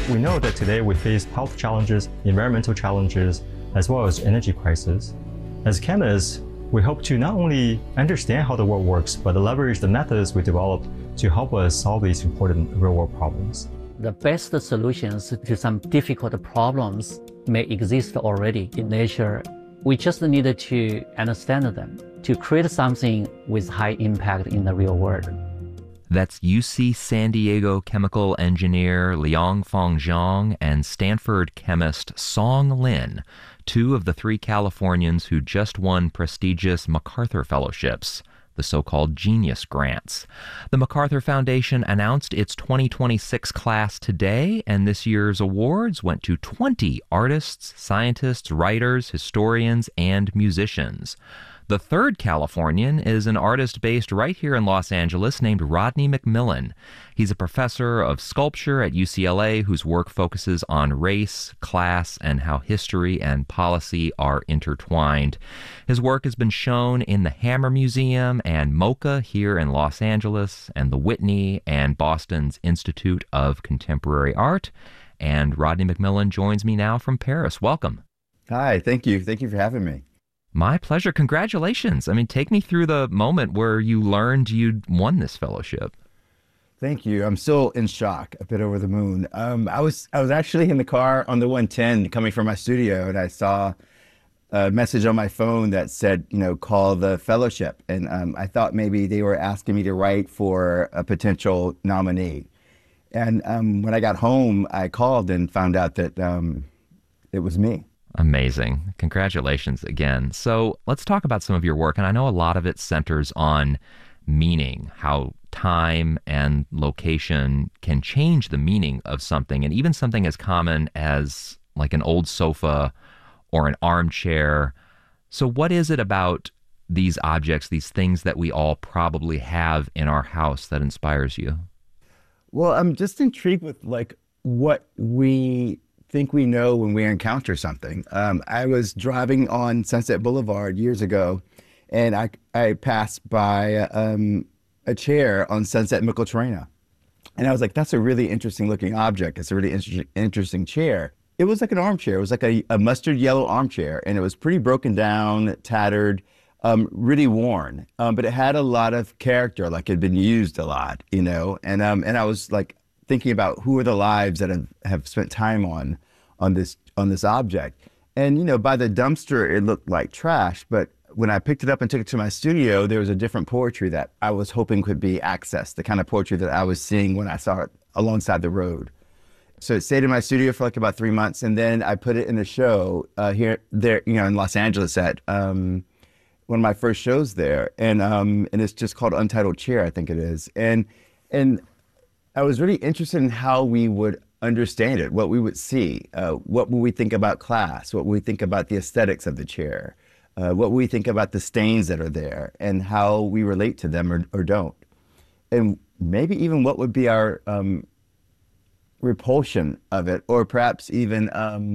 We know that today we face health challenges, environmental challenges, as well as energy crisis. As chemists, we hope to not only understand how the world works, but leverage the methods we developed to help us solve these important real-world problems. The best solutions to some difficult problems may exist already in nature. We just needed to understand them to create something with high impact in the real world. That's UC San Diego chemical engineer Liangfeng Zhang and Stanford chemist Song Lin, two of the three Californians who just won prestigious MacArthur Fellowships, the so-called Genius Grants. The MacArthur Foundation announced its 2026 class today, and this year's awards went to 20 artists, scientists, writers, historians, and musicians. The third Californian is an artist based right here in Los Angeles named Rodney McMillan. He's a professor of sculpture at UCLA whose work focuses on race, class, and how history and policy are intertwined. His work has been shown in the Hammer Museum and MoCA here in Los Angeles, and the Whitney and Boston's Institute of Contemporary Art. And Rodney McMillan joins me now from Paris. Welcome. Hi, thank you. Thank you for having me. My pleasure. Congratulations. I mean, take me through the moment where you learned you'd won this fellowship. Thank you. I'm still in shock, a bit over the moon. I was actually in the car on the 110 coming from my studio, and I saw a message on my phone that said, call the fellowship. And I thought maybe they were asking me to write for a potential nominee. And when I got home, I called and found out that it was me. Amazing. Congratulations again. So let's talk about some of your work. And I know a lot of it centers on meaning, how time and location can change the meaning of something. And even something as common as like an old sofa or an armchair. So what is it about these objects, these things that we all probably have in our house that inspires you? Well, I'm just intrigued with what we think we know when we encounter something. I was driving on Sunset Boulevard years ago, and I passed by a chair on Sunset Micheltorena. And I was like, that's a really interesting looking object. It's a really interesting chair. It was like an armchair. It was like a mustard yellow armchair, and it was pretty broken down, tattered, really worn. But it had a lot of character, like it had been used a lot, And I was like, thinking about who are the lives that have spent time on this object. And, by the dumpster, it looked like trash. But when I picked it up and took it to my studio, there was a different poetry that I was hoping could be accessed, the kind of poetry that I was seeing when I saw it alongside the road. So it stayed in my studio for like about 3 months. And then I put it in a show there, in Los Angeles at one of my first shows there. And it's just called Untitled Chair, I think it is. And I was really interested in how we would understand it, what we would see, what would we think about class, what would we think about the aesthetics of the chair, what would we think about the stains that are there, and how we relate to them or don't. And maybe even what would be our repulsion of it, or perhaps even,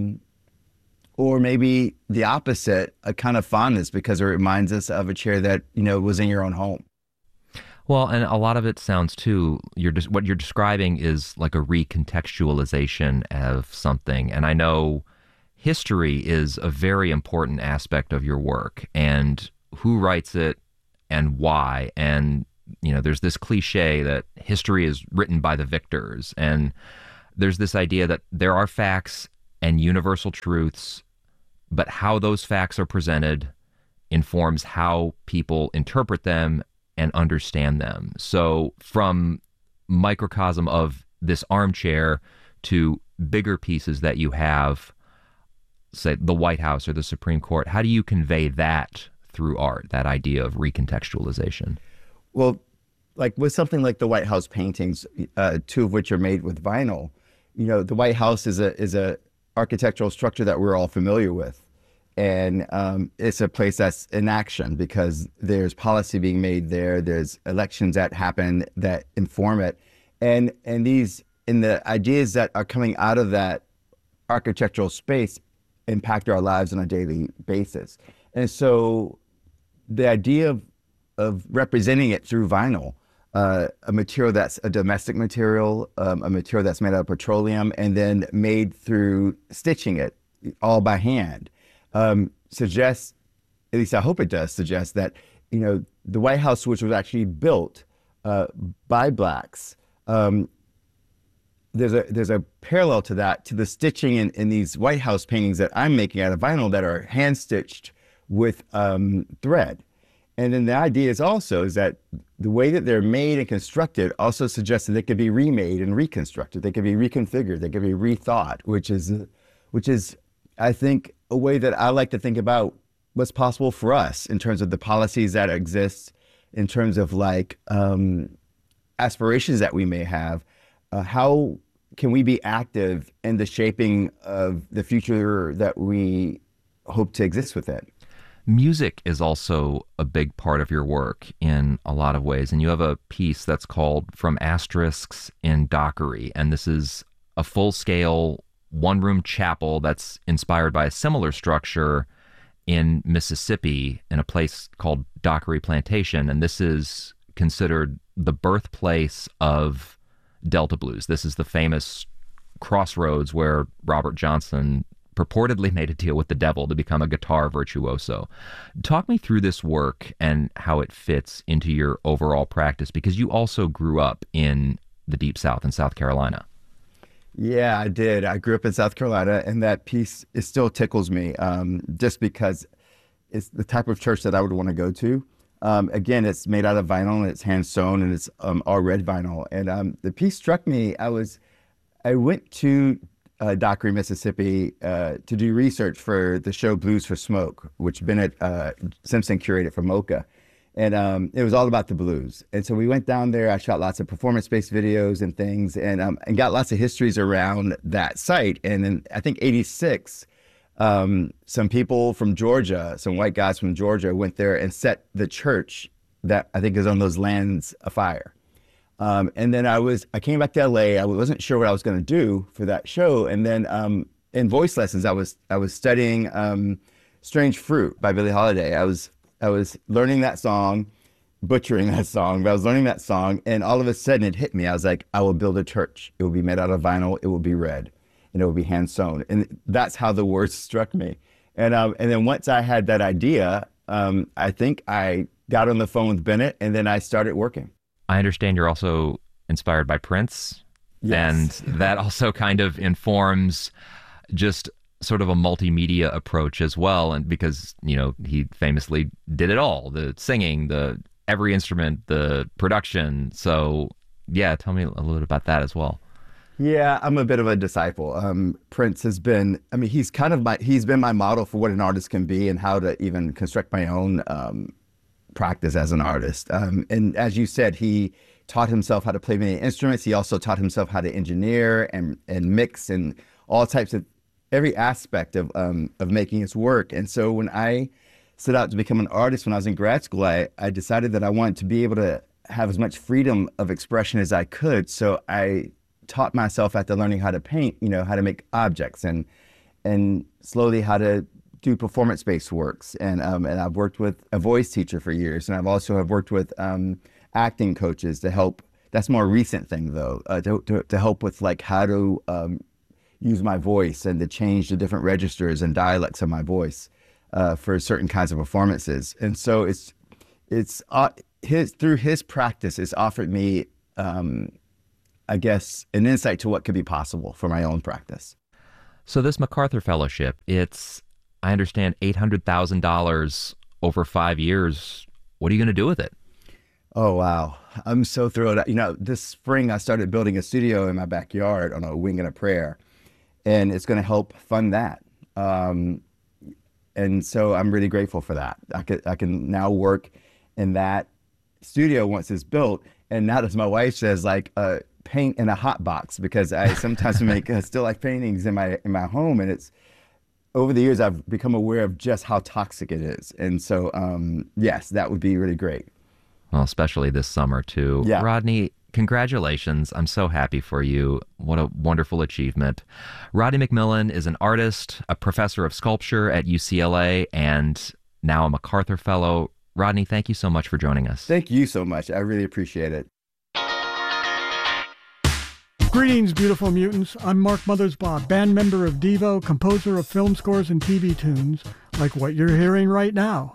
or maybe the opposite, a kind of fondness because it reminds us of a chair that, was in your own home. Well, and a lot of it sounds too, what you're describing is like a recontextualization of something. And I know history is a very important aspect of your work, and who writes it and why. And, there's this cliche that history is written by the victors. And there's this idea that there are facts and universal truths, but how those facts are presented informs how people interpret them and understand them. So from microcosm of this armchair to bigger pieces that you have, say the White House or the Supreme Court, how do you convey that through art, that idea of recontextualization? Well, like with something like the White House paintings, two of which are made with vinyl, the White House is a architectural structure that we're all familiar with. And it's a place that's in action because there's policy being made there. There's elections that happen that inform it. And the ideas that are coming out of that architectural space impact our lives on a daily basis. And so the idea of representing it through vinyl a material that's a domestic material, a material that's made out of petroleum, and then made through stitching it all by hand, suggests, at least I hope it does suggest that, the White House, which was actually built by Blacks, there's a parallel to that, to the stitching in these White House paintings that I'm making out of vinyl that are hand stitched with thread. And then the idea is also is that the way that they're made and constructed also suggests that they could be remade and reconstructed. They could be reconfigured. They could be rethought, which is, I think, a way that I like to think about what's possible for us in terms of the policies that exist, in terms of like aspirations that we may have. How can we be active in the shaping of the future that we hope to exist within? Music is also a big part of your work in a lot of ways, and you have a piece that's called From Asterisks in Dockery, and this is a full-scale one-room chapel that's inspired by a similar structure in Mississippi in a place called Dockery Plantation, and this is considered the birthplace of Delta blues. This is the famous crossroads where Robert Johnson purportedly made a deal with the devil to become a guitar virtuoso. Talk me through this work and how it fits into your overall practice, because you also grew up in the Deep South in South Carolina. Yeah, I did. I grew up in South Carolina, and that piece, it still tickles me, just because it's the type of church that I would want to go to. Again, it's made out of vinyl, and it's hand sewn, and it's all red vinyl. And the piece struck me. I went to Dockery, Mississippi, to do research for the show Blues for Smoke, which Bennett Simpson curated for MoCA. And it was all about the blues. And so we went down there. I shot lots of performance-based videos and things, and got lots of histories around that site. And in, I think, '86, some people from Georgia, some white guys from Georgia, went there and set the church that I think is on those lands afire. And then I came back to LA. I wasn't sure what I was going to do for that show. And then in voice lessons, I was studying Strange Fruit by Billie Holiday. I was learning that song, butchering that song, but I was learning that song, and all of a sudden it hit me. I was like, I will build a church. It will be made out of vinyl. It will be red, and it will be hand sewn. And that's how the words struck me. And then once I had that idea, I think I got on the phone with Bennett, and then I started working. I understand you're also inspired by Prince. Yes. And that also kind of informs just sort of a multimedia approach as well. And because, he famously did it all, the singing, every instrument, the production. So yeah, tell me a little bit about that as well. Yeah, I'm a bit of a disciple. Prince has been, he's been my model for what an artist can be and how to even construct my own practice as an artist. And as you said, he taught himself how to play many instruments. He also taught himself how to engineer and mix and all types of, every aspect of making his work. And so when I set out to become an artist when I was in grad school, I decided that I wanted to be able to have as much freedom of expression as I could. So I taught myself after learning how to paint, how to make objects, and slowly how to do performance-based works. And I've worked with a voice teacher for years, and I've also worked with acting coaches to help. That's a more recent thing though, to help with like how to use my voice and to change the different registers and dialects of my voice for certain kinds of performances. And so it's through his practice, it's offered me, I guess, an insight to what could be possible for my own practice. So this MacArthur Fellowship, it's, I understand, $800,000 over 5 years. What are you going to do with it? Oh, wow. I'm so thrilled. This spring I started building a studio in my backyard on a wing and a prayer, and it's going to help fund that. And so I'm really grateful for that. I can now work in that studio once it's built, and not, as my wife says, like paint in a hot box, because I sometimes make still life paintings in my home, and it's, over the years I've become aware of just how toxic it is. And so yes, that would be really great. Well, especially this summer too. Yeah. Rodney, congratulations. I'm so happy for you. What a wonderful achievement. Rodney McMillan is an artist, a professor of sculpture at UCLA, and now a MacArthur Fellow. Rodney, thank you so much for joining us. Thank you so much. I really appreciate it. Greetings, beautiful mutants. I'm Mark Mothersbaugh, band member of Devo, composer of film scores and TV tunes, like what you're hearing right now.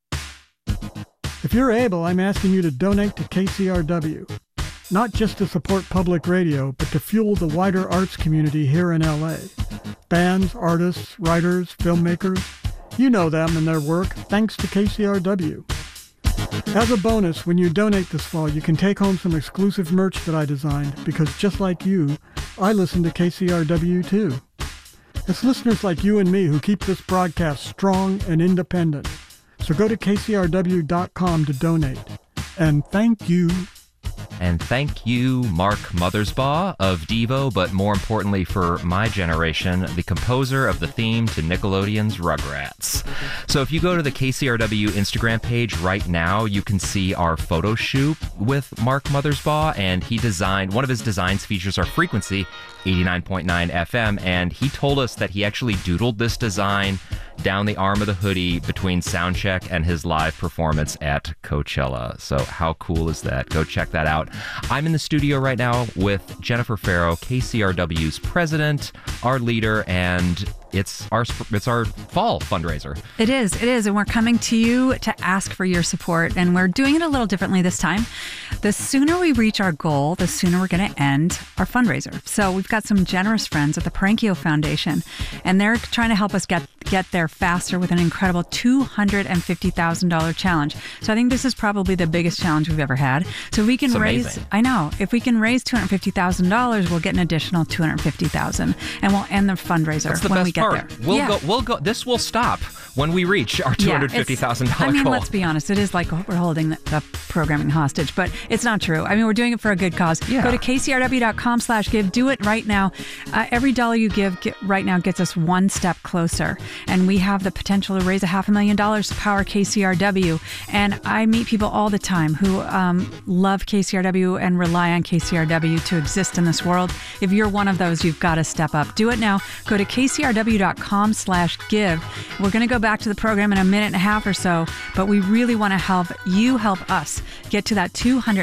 If you're able, I'm asking you to donate to KCRW, not just to support public radio, but to fuel the wider arts community here in LA. Bands, artists, writers, filmmakers, you know them and their work, thanks to KCRW. As a bonus, when you donate this fall, you can take home some exclusive merch that I designed, because just like you, I listen to KCRW too. It's listeners like you and me who keep this broadcast strong and independent. So go to kcrw.com to donate. And thank you. And thank you, Mark Mothersbaugh of Devo, but more importantly for my generation, the composer of the theme to Nickelodeon's Rugrats. So if you go to the KCRW Instagram page right now, you can see our photo shoot with Mark Mothersbaugh, and he designed, one of his designs features our frequency, 89.9 FM, and he told us that he actually doodled this design down the arm of the hoodie between soundcheck and his live performance at Coachella. So how cool is that? Go check that out. I'm in the studio right now with Jennifer Farrow, KCRW's president, our leader, and it's our fall fundraiser. It is, and we're coming to you to ask for your support, and we're doing it a little differently this time. The sooner we reach our goal, the sooner we're going to end our fundraiser. So we've got some generous friends at the Prankio Foundation, and they're trying to help us get there faster with an incredible $250,000 challenge. So I think this is probably the biggest challenge we've ever had. So if we can if we can raise $250,000, we'll get an additional $250,000, and we'll end the fundraiser when we get there. We'll go. This will stop when we reach our $250,000 goal. I mean, let's be honest. It is like we're holding the programming hostage, but it's not true. I mean, we're doing it for a good cause. Yeah. Go to kcrw.com/give. Do it right now. Every dollar you give right now gets us one step closer, and we have the potential to raise $500,000 to power KCRW. And I meet people all the time who love KCRW and rely on KCRW to exist in this world. If you're one of those, you've got to step up. Do it now. Go to kcrw.com/give. We're going to go back to the program in a minute and a half or so, but we really want to help us get to that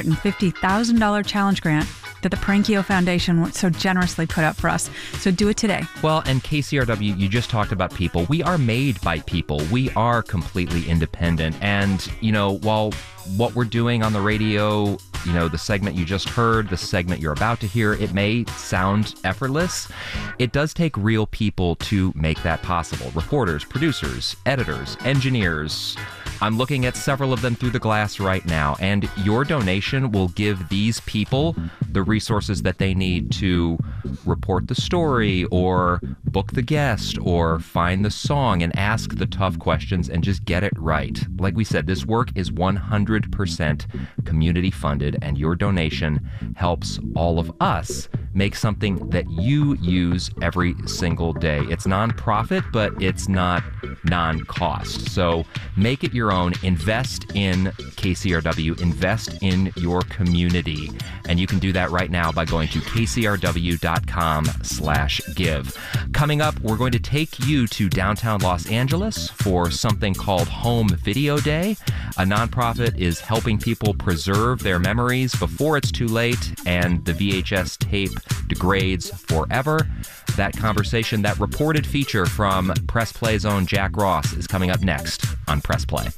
$250,000 challenge grant that the Prankio Foundation so generously put up for us. So do it today. Well, and KCRW, you just talked about people. We are made by people. We are completely independent. And, while what we're doing on the radio, the segment you just heard, the segment you're about to hear, it may sound effortless. It does take real people to make that possible. Reporters, producers, editors, engineers. I'm looking at several of them through the glass right now, and your donation will give these people the resources that they need to report the story or book the guest or find the song and ask the tough questions and just get it right. Like we said, this work is 100% community funded, and your donation helps all of us make something that you use every single day. It's nonprofit, but it's not non-cost. So make it your own. Invest in KCRW. Invest in your community. And you can do that right now by going to kcrw.com/give. Coming up, we're going to take you to downtown Los Angeles for something called Home Video Day. A nonprofit is helping people preserve their memories before it's too late and the VHS tape degrades forever. That conversation, that reported feature from Press Play's own Jack Ross is coming up next on Press Play.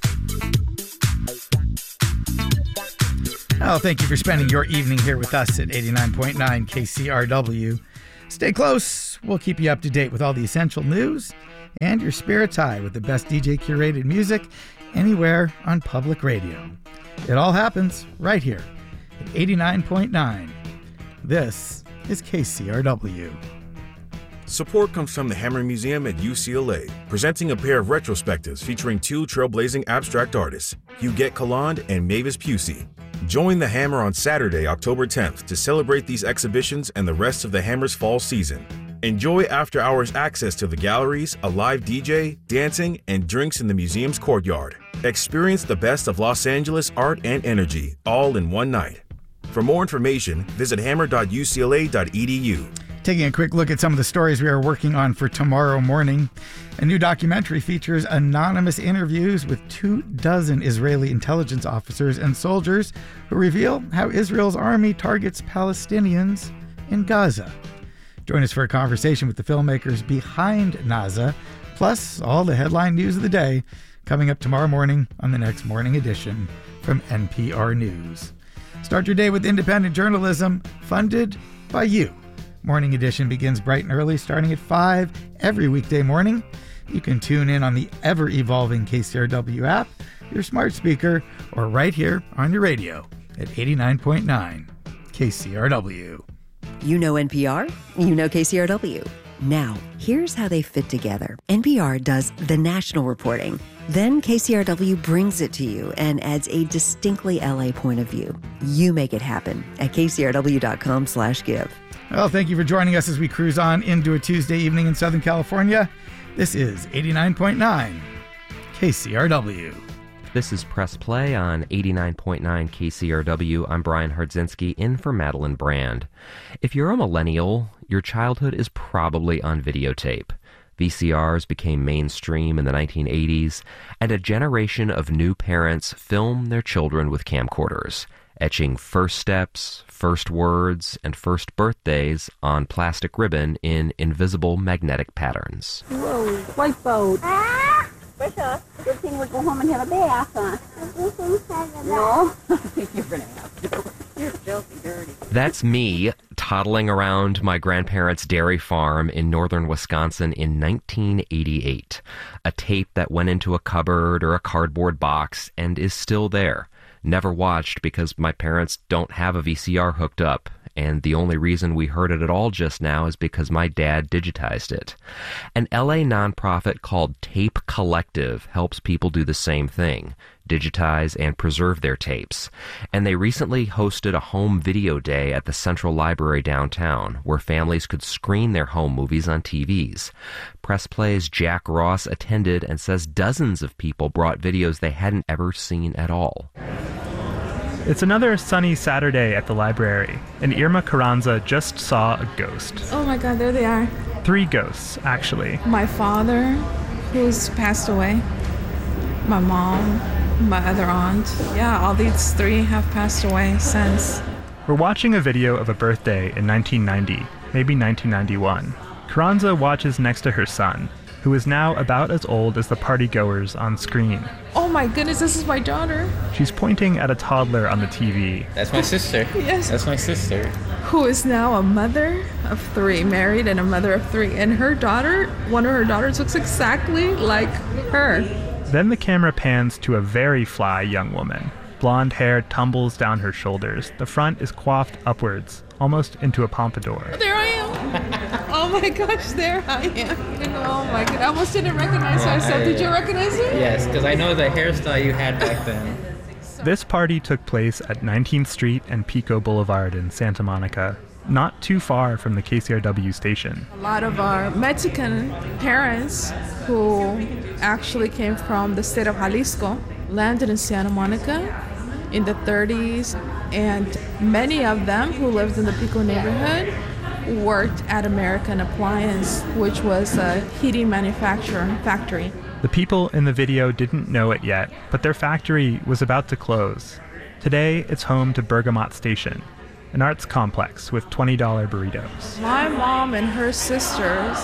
Oh, thank you for spending your evening here with us at 89.9 KCRW. Stay close. We'll keep you up to date with all the essential news and your spirits high with the best DJ curated music anywhere on public radio. It all happens right here at 89.9. This is KCRW. Support comes from the Hammer Museum at UCLA, presenting a pair of retrospectives featuring two trailblazing abstract artists, Huguette Caland and Mavis Pusey. Join the Hammer on Saturday, October 10th to celebrate these exhibitions and the rest of the Hammer's fall season. Enjoy after-hours access to the galleries, a live DJ, dancing, and drinks in the museum's courtyard. Experience the best of Los Angeles art and energy, all in one night. For more information, visit hammer.ucla.edu. Taking a quick look at some of the stories we are working on for tomorrow morning. A new documentary features anonymous interviews with 24 Israeli intelligence officers and soldiers who reveal how Israel's army targets Palestinians in Gaza. Join us for a conversation with the filmmakers behind Naza, plus all the headline news of the day, coming up tomorrow morning on the next Morning Edition from NPR News. Start your day with independent journalism funded by you. Morning Edition begins bright and early, starting at 5 every weekday morning. You can tune in on the ever-evolving KCRW app, your smart speaker, or right here on your radio at 89.9 KCRW. You know NPR, you know KCRW. Now, here's how they fit together. NPR does the national reporting. Then KCRW brings it to you and adds a distinctly LA point of view. You make it happen at kcrw.com/give. Well, thank you for joining us as we cruise on into a Tuesday evening in Southern California. This is 89.9 KCRW. This is Press Play on 89.9 KCRW. I'm Brian Hardzinski, in for Madeline Brand. If you're a millennial, your childhood is probably on videotape. VCRs became mainstream in the 1980s, and a generation of new parents film their children with camcorders, etching first steps, first words, and first birthdays on plastic ribbon in invisible magnetic patterns. Whoa, whiteboard. Trisha, good thing we go home and have a bath, huh? No? I think you're going to have to. You're filthy dirty. That's me toddling around my grandparents' dairy farm in northern Wisconsin in 1988. A tape that went into a cupboard or a cardboard box and is still there. Never watched because my parents don't have a VCR hooked up, and the only reason we heard it at all just now is because my dad digitized it. An LA nonprofit called Tape Collective helps people do the same thing, digitize and preserve their tapes. And they recently hosted a home video day at the Central Library downtown, where families could screen their home movies on TVs. Press Play's Jack Ross attended and says dozens of people brought videos they hadn't ever seen at all. It's another sunny Saturday at the library, and Irma Carranza just saw a ghost. Oh my God, there they are. 3 ghosts, actually. My father, who's passed away, my mom, my other aunt. Yeah, all these 3 have passed away since. We're watching a video of a birthday in 1990, maybe 1991. Carranza watches next to her son, who is now about as old as the partygoers on screen. Oh my goodness, this is my daughter. She's pointing at a toddler on the TV. That's my sister. Yes. That's my sister. Who is now a mother of 3, married and a mother of 3. And her daughter, one of her daughters looks exactly like her. Then the camera pans to a very fly young woman. Blonde hair tumbles down her shoulders. The front is coiffed upwards, almost into a pompadour. There I am. Oh my gosh, there I am. Oh my God, I almost didn't recognize myself. Did you recognize me? Yes, because I know the hairstyle you had back then. This party took place at 19th Street and Pico Boulevard in Santa Monica, not too far from the KCRW station. A lot of our Mexican parents who actually came from the state of Jalisco landed in Santa Monica in the 30s, and many of them who lived in the Pico neighborhood worked at American Appliance, which was a heating manufacturer factory. The people in the video didn't know it yet, but their factory was about to close. Today, it's home to Bergamot Station, an arts complex with $20 burritos. My mom and her sisters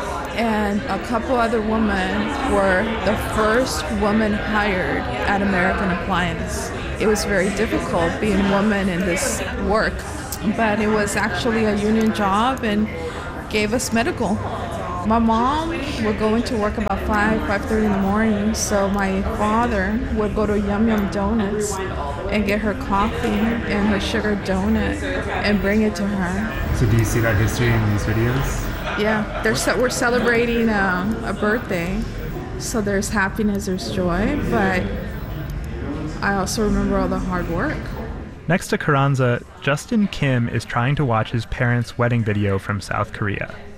and a couple other women were the first woman hired at American Appliance. It was very difficult being a woman in this work, but it was actually a union job and gave us medical. My mom would go into work about 5:30 in the morning, so my father would go to Yum Yum Donuts and get her coffee and her sugar donut and bring it to her. So do you see that history in these videos? Yeah, we're celebrating a birthday, so there's happiness, there's joy, but I also remember all the hard work. Next to Carranza, Justin Kim is trying to watch his parents' wedding video from South Korea.